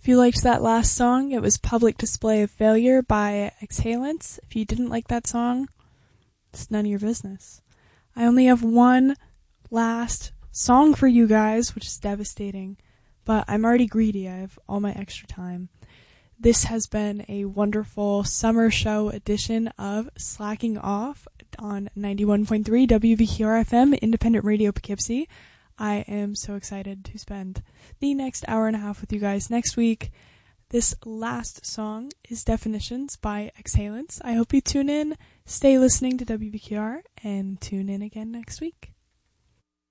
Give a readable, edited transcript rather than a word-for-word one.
If you liked that last song, it was Public Display of Failure by Exhalants. If you didn't like that song, it's none of your business. I only have one last song for you guys, which is devastating, but I'm already greedy. I have all my extra time. This has been a wonderful summer show edition of Slacking Off on 91.3 WVQR-FM, Independent Radio Poughkeepsie. I am so excited to spend the next hour and a half with you guys next week. This last song is Definitions by Exhalants. I hope you tune in, stay listening to WVQR, and tune in again next week.